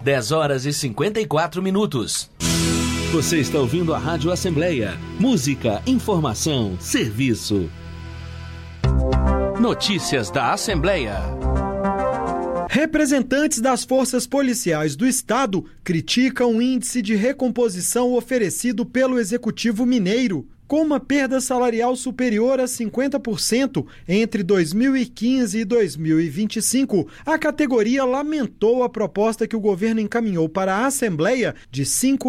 10h54. Você está ouvindo a Rádio Assembleia. Música, informação, serviço. Notícias da Assembleia. Representantes das forças policiais do Estado criticam o índice de recomposição oferecido pelo Executivo Mineiro. Com uma perda salarial superior a 50% entre 2015 e 2025, a categoria lamentou a proposta que o governo encaminhou para a Assembleia de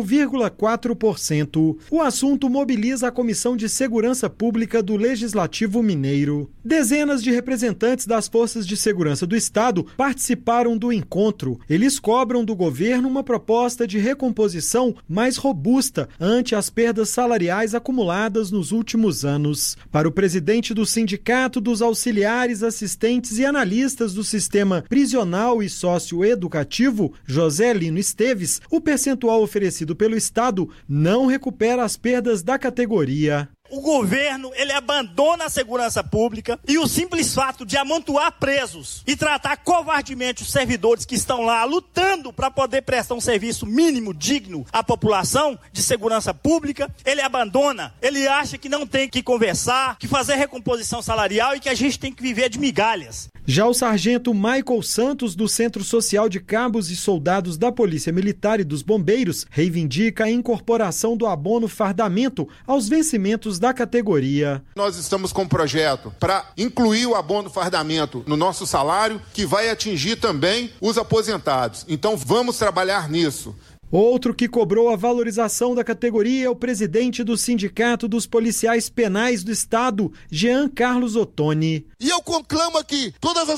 5,4%. O assunto mobiliza a Comissão de Segurança Pública do Legislativo Mineiro. Dezenas de representantes das Forças de Segurança do Estado participaram do encontro. Eles cobram do governo uma proposta de recomposição mais robusta ante as perdas salariais acumuladas nos últimos anos. Para o presidente do Sindicato dos Auxiliares, Assistentes e Analistas do Sistema Prisional e Socioeducativo, José Lino Esteves, o percentual oferecido pelo Estado não recupera as perdas da categoria. O governo, ele abandona a segurança pública e o simples fato de amontoar presos e tratar covardemente os servidores que estão lá lutando para poder prestar um serviço mínimo, digno à população de segurança pública, ele abandona, ele acha que não tem que conversar, que fazer recomposição salarial e que a gente tem que viver de migalhas. Já o sargento Michael Santos, do Centro Social de Cabos e Soldados da Polícia Militar e dos Bombeiros, reivindica a incorporação do abono fardamento aos vencimentos da categoria. Nós estamos com um projeto para incluir o abono fardamento no nosso salário, que vai atingir também os aposentados. Então vamos trabalhar nisso. Outro que cobrou a valorização da categoria é o presidente do Sindicato dos Policiais Penais do Estado, Jean Carlos Ottoni. E eu conclamo aqui todas as